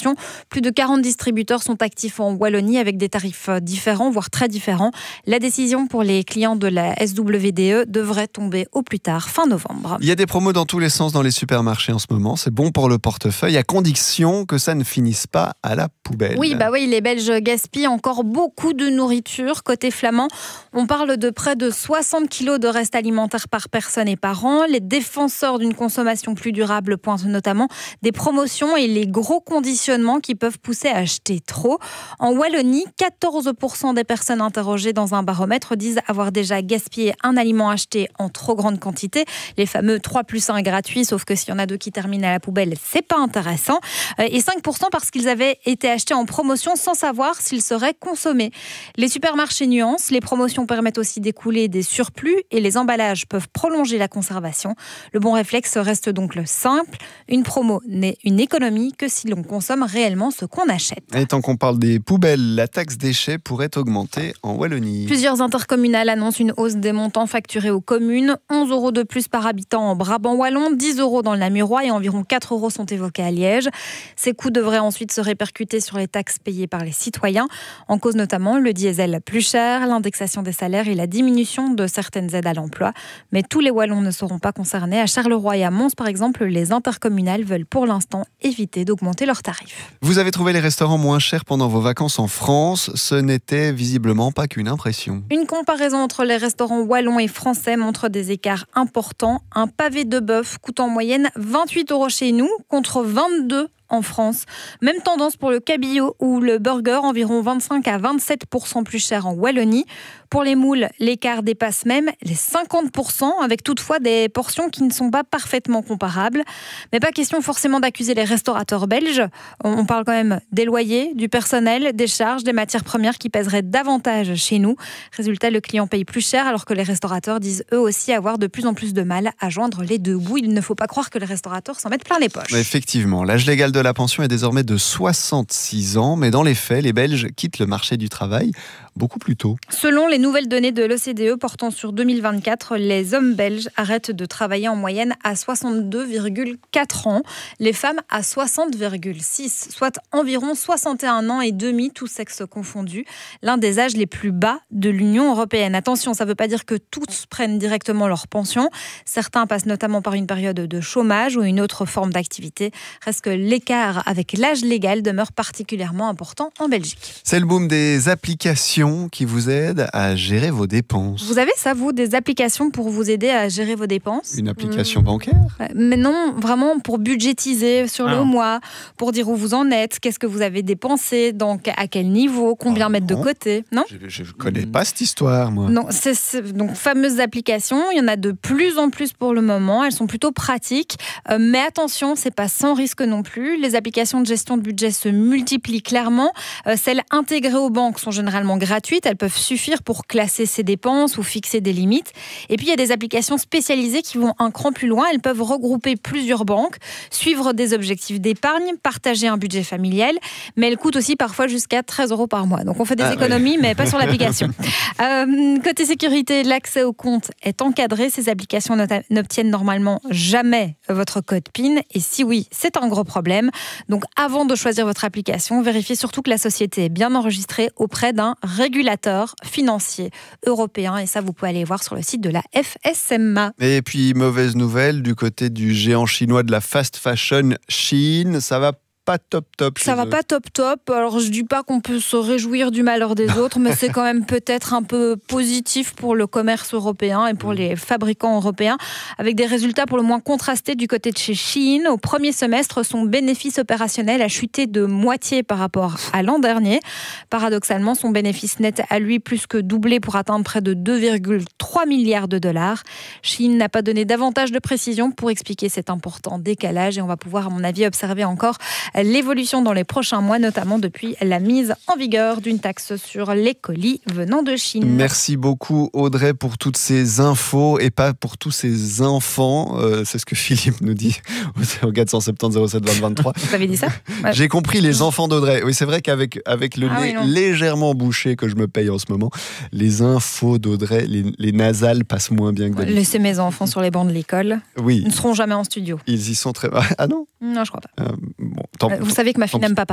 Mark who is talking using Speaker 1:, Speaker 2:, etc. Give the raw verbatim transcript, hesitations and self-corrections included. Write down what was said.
Speaker 1: Attention, plus de quarante distributeurs sont actifs en Wallonie avec des tarifs différents, voire très différents. La décision pour les clients de la S W D E devrait tomber au plus tard fin novembre.
Speaker 2: Il y a des promos dans tous les sens dans les supermarchés en ce moment. C'est bon pour le portefeuille, à condition que ça ne finisse pas à la poubelle.
Speaker 1: Oui, bah oui, les Belges gaspillent encore beaucoup de nourriture. Côté flamand, on parle de près de soixante kilos de restes alimentaires par personne et par an. Les défenseurs d'une consommation plus durable pointent notamment des promotions et les gros conditionnements qui peuvent pousser à acheter trop. En Wallonie, quatorze pour cent des personnes interrogées dans un baromètre disent avoir déjà gaspillé un aliment acheté en trop grande quantité. Les fameux trois plus un gratuits, sauf que s'il y en a deux qui terminent à la poubelle, c'est pas intéressant. Et cinq pour cent parce qu'ils avaient été achetés en promotion sans savoir s'ils seraient consommés. Les supermarchés nuancent, les promotions permettent aussi d'écouler des surplus et les emballages peuvent prolonger la conservation. Le bon réflexe reste donc le simple. Une promo n'est une économie que si l'on consomme réellement ce qu'on achète.
Speaker 2: Et tant qu'on parle des poubelles, la taxe déchets pourrait augmenter en Wallonie.
Speaker 1: Plusieurs intercommunales annoncent une hausse des montants facturés aux communes. onze euros de plus par habitant en Brabant wallon, dix euros dans le Namurois et environ quatre euros sont évoqués à Liège. Ces coûts devraient ensuite se répercuter sur les taxes payées par les citoyens. En cause notamment le diesel plus cher, l'indexation des salaires et la diminution de certaines aides à l'emploi. Mais tous les Wallons ne seront pas concernés. À Charleroi et à Mons, par exemple, les intercommunales veulent pour l'instant éviter d'augmenter leurs tarifs.
Speaker 2: Vous avez trouvé les restaurants moins chers pendant vos vacances en France. Ce n'était visiblement pas qu'une impression.
Speaker 1: Une comparaison entre les restaurants wallons et français montre des écarts importants. Un pavé de bœuf coûte en moyenne vingt-huit euros chez nous contre vingt-deux en France. Même tendance pour le cabillaud ou le burger, environ vingt-cinq à vingt-sept pour cent plus cher en Wallonie. Pour les moules, l'écart dépasse même les cinquante pour cent, avec toutefois des portions qui ne sont pas parfaitement comparables. Mais pas question forcément d'accuser les restaurateurs belges. On parle quand même des loyers, du personnel, des charges, des matières premières qui pèseraient davantage chez nous. Résultat, le client paye plus cher alors que les restaurateurs disent eux aussi avoir de plus en plus de mal à joindre les deux bouts. Il ne faut pas croire que les restaurateurs s'en mettent plein les poches.
Speaker 2: Effectivement, l'âge légal de la pension est désormais de soixante-six ans, mais dans les faits, les Belges quittent le marché du travail beaucoup plus tôt.
Speaker 1: Selon les nouvelles données de l'O C D E portant sur deux mille vingt-quatre, les hommes belges arrêtent de travailler en moyenne à soixante-deux virgule quatre ans, les femmes à soixante virgule six, soit environ soixante et un ans et demi, tous sexes confondus, l'un des âges les plus bas de l'Union européenne. Attention, ça ne veut pas dire que tous prennent directement leur pension. Certains passent notamment par une période de chômage ou une autre forme d'activité. Reste que l'écart avec l'âge légal demeure particulièrement important en Belgique.
Speaker 2: C'est le boom des applications qui vous aident à gérer vos dépenses.
Speaker 1: Vous avez ça, vous, des applications pour vous aider à gérer vos dépenses ?
Speaker 2: Une application mmh. bancaire ?
Speaker 1: Mais non, vraiment pour budgétiser sur le ah. mois, pour dire où vous en êtes, qu'est-ce que vous avez dépensé, donc à quel niveau, combien oh, mettre de côté, non ?
Speaker 2: Je ne connais pas cette histoire, moi.
Speaker 1: Non, c'est, c'est donc fameuses applications, il y en a de plus en plus pour le moment, elles sont plutôt pratiques, euh, mais attention, c'est pas sans risque non plus. Les applications de gestion de budget se multiplient clairement. Euh, celles intégrées aux banques sont généralement gratuites. Elles peuvent suffire pour classer ses dépenses ou fixer des limites. Et puis, il y a des applications spécialisées qui vont un cran plus loin. Elles peuvent regrouper plusieurs banques, suivre des objectifs d'épargne, partager un budget familial. Mais elles coûtent aussi parfois jusqu'à treize euros par mois. Donc, on fait des ah, économies, ouais. mais pas sur l'application. euh, côté sécurité, l'accès au compte est encadré. Ces applications n'obtiennent normalement jamais votre code P I N. Et si oui, c'est un gros problème. Donc, avant de choisir votre application, vérifiez surtout que la société est bien enregistrée auprès d'un régulateur financier européen. Et ça, vous pouvez aller voir sur le site de la F S M A.
Speaker 2: Et puis, mauvaise nouvelle, du côté du géant chinois de la fast fashion Shein, ça va pas top top.
Speaker 1: Ça va
Speaker 2: eux.
Speaker 1: pas top top. Alors je dis pas qu'on peut se réjouir du malheur des autres, mais c'est quand même peut-être un peu positif pour le commerce européen et pour les fabricants européens, avec des résultats pour le moins contrastés du côté de chez Shein. Au premier semestre, son bénéfice opérationnel a chuté de moitié par rapport à l'an dernier. Paradoxalement, son bénéfice net a lui plus que doublé pour atteindre près de deux virgule trois milliards de dollars. Shein n'a pas donné davantage de précision pour expliquer cet important décalage et on va pouvoir, à mon avis, observer encore l'évolution dans les prochains mois, notamment depuis la mise en vigueur d'une taxe sur les colis venant de Chine.
Speaker 2: Merci beaucoup Audrey pour toutes ces infos et pas pour tous ces enfants. Euh, c'est ce que Philippe nous dit au quatre cent soixante-dix zéro sept vingt vingt-trois.
Speaker 1: Vous avez dit ça ? Ouais.
Speaker 2: J'ai compris les enfants d'Audrey. Oui, c'est vrai qu'avec avec le ah nez oui, légèrement bouché que je me paye en ce moment, les infos d'Audrey, les, les nasales passent moins bien que d'habitude.
Speaker 1: Laissez mes enfants sur les bancs de l'école.
Speaker 2: Oui.
Speaker 1: Ils ne seront jamais en studio.
Speaker 2: Ils y sont très... Ah non ?
Speaker 1: Non, je crois pas.
Speaker 2: Euh, bon, tant,
Speaker 1: Vous savez que ma fille n'aime pas